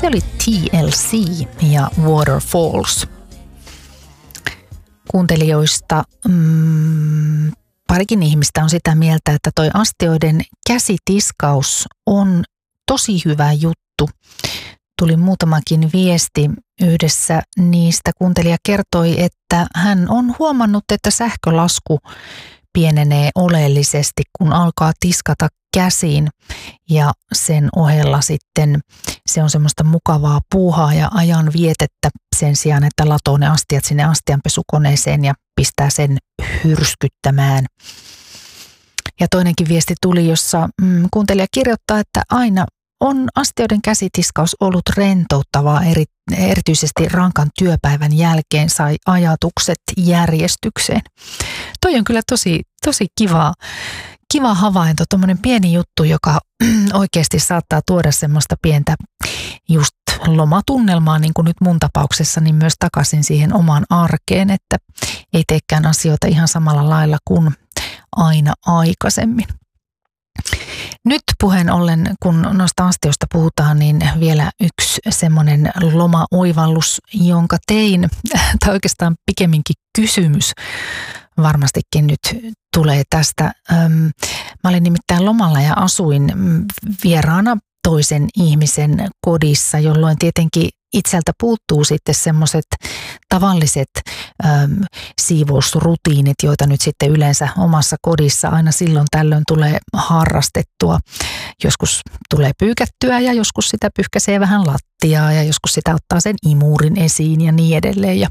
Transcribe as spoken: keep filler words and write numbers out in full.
Se oli T L C ja Waterfalls. Kuuntelijoista mm, parikin ihmistä on sitä mieltä, että toi astioiden käsitiskaus on tosi hyvä juttu. Tuli muutamakin viesti. Yhdessä niistä kuuntelija kertoi, että hän on huomannut, että sähkölasku pienenee oleellisesti, kun alkaa tiskata käsiin. Ja sen ohella sitten se on semmoista mukavaa puuhaa ja ajan vietettä sen sijaan, että latoo ne astiat sinne astianpesukoneeseen ja pistää sen hyrskyttämään. Ja toinenkin viesti tuli, jossa mm, kuuntelija kirjoittaa, että aina on astioiden käsitiskaus ollut rentouttavaa, eri, erityisesti rankan työpäivän jälkeen sai ajatukset järjestykseen. Toi on kyllä tosi, tosi kiva, kiva havainto, tommonen pieni juttu, joka oikeasti saattaa tuoda semmoista pientä just lomatunnelmaa, niin kuin nyt mun tapauksessa, niin myös takaisin siihen omaan arkeen, että ei teekään asioita ihan samalla lailla kuin aina aikaisemmin. Nyt puheen ollen, kun noista astioista puhutaan, niin vielä yksi semmoinen loma-oivallus, jonka tein, tai oikeastaan pikemminkin kysymys varmastikin nyt tulee tästä. Mä olin nimittäin lomalla ja asuin vieraana toisen ihmisen kodissa, jolloin tietenkin itseltä puuttuu sitten semmoiset tavalliset äm, siivousrutiinit, joita nyt sitten yleensä omassa kodissa aina silloin tällöin tulee harrastettua. Joskus tulee pyykättyä ja joskus sitä pyyhkäisee vähän lattiaa ja joskus sitä ottaa sen imurin esiin ja niin edelleen. Ja